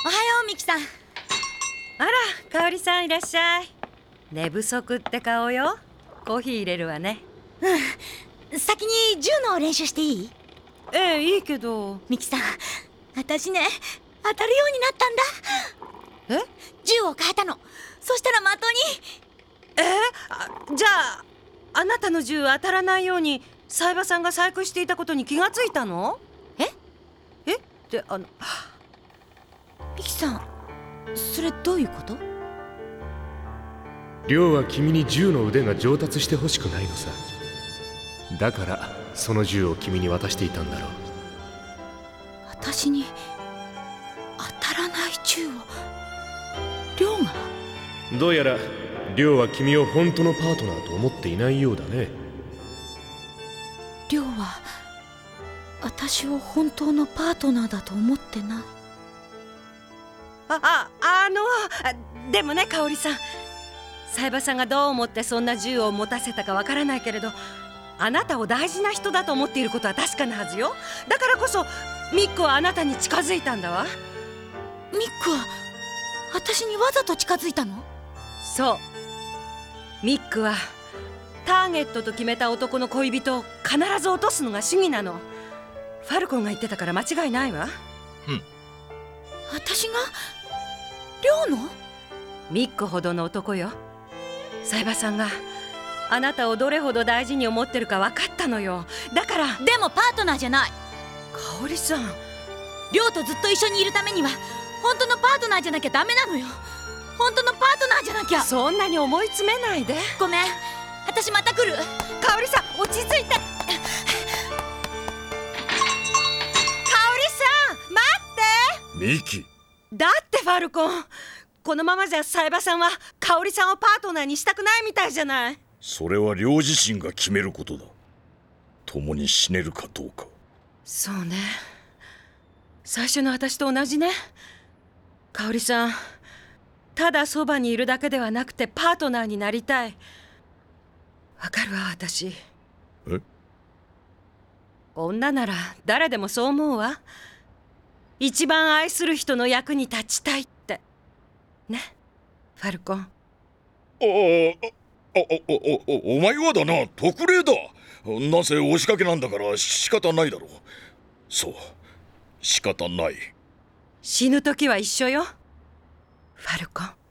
おはようミキさん。 あら、香織さんいらっしゃい。寝不足って顔よ。コーヒー入れるわね。 先に銃の練習していい？ いいけど。 ミキさん、私ね、当たるようになったんだ。銃を変えたの。そしたら的に。 じゃああなたの銃当たらないように冴羽さんが細工していたことに気がついたの？ってミキさん、それどういうこと？ 亮は君に銃の腕が上達してほしくないのさ。だからその銃を君に渡していたんだろう。 私に当たらない銃を亮が？ どうやら亮は君を本当のパートナーと思っていないようだね。 亮は私を本当のパートナーだと思ってない。 でもね、香織さん、冴羽さんがどう思ってそんな銃を持たせたかわからないけれど、あなたを大事な人だと思っていることは確かなはずよ。だからこそミックはあなたに近づいたんだわ。 ミックは私にわざと近づいたの？ そう、ミックはターゲットと決めた男の恋人を必ず落とすのが主義なの。ファルコンが言ってたから間違いないわ。 私が亮の？ ミックほどの男よ。冴羽さんがあなたをどれほど大事に思ってるか分かったのよ。だから。 でもパートナーじゃない。 香織さん、 亮とずっと一緒にいるためには本当のパートナーじゃなきゃダメなのよ。本当のパートナーじゃなきゃ。 そんなに思い詰めないで。 ごめん、私また来る。 香織さん、落ち着いて。香織さん、待って。 ミキ、 だってファルコン、このままじゃ冴羽さんは香織さんをパートナーにしたくないみたいじゃない。 それは亮自身が決めることだ。共に死ねるかどうか。 そうね、最初の私と同じね。香織さん、ただそばにいるだけではなくてパートナーになりたい。わかるわ、私。女なら誰でもそう思うわ。一番愛する人の役に立ちたいってね、ファルコン。 お前はだな、特例だ。なぜ押しかけなんだから仕方ないだろう。そう、仕方ない。 死ぬ時は一緒よ、ファルコン。